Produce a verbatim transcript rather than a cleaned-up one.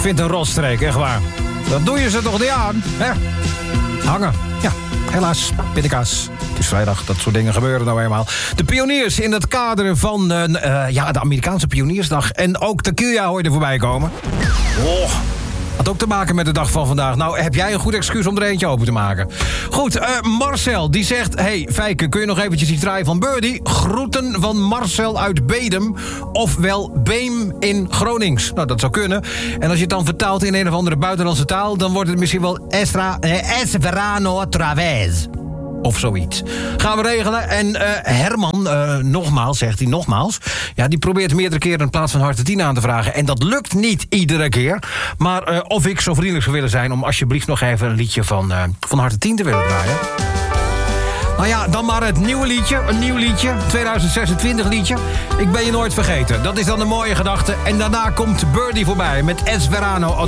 vind het een rotstreek, echt waar. Dat doe je ze toch niet aan, hè? Hangen, ja. Helaas, pindakaas. Het is vrijdag, dat soort dingen gebeuren nou eenmaal. De pioniers in het kader van uh, uh, ja, de Amerikaanse Pioniersdag. En ook Tequila hoor je er voorbij komen. Oh, had ook te maken met de dag van vandaag. Nou, heb jij een goed excuus om er eentje open te maken. Goed, uh, Marcel, die zegt... Hey, Fijke, kun je nog eventjes die draai van Birdie? Groeten van Marcel uit Bedum. Ofwel Beem in Gronings. Nou, dat zou kunnen. En als je het dan vertaalt in een of andere buitenlandse taal... dan wordt het misschien wel Estra, eh, Es verano través. Of zoiets. Gaan we regelen. En uh, Herman, uh, nogmaals, zegt hij nogmaals... ja, die probeert meerdere keren in plaats van Harte tien aan te vragen. En dat lukt niet iedere keer. Maar uh, of ik zo vriendelijk zou willen zijn... om alsjeblieft nog even een liedje van, uh, van Harte tien te willen draaien. Nou ja, dan maar het nieuwe liedje. Een nieuw liedje. tweeduizend zesentwintig liedje. Ik ben je nooit vergeten. Dat is dan een mooie gedachte. En daarna komt Birdie voorbij met Es Verano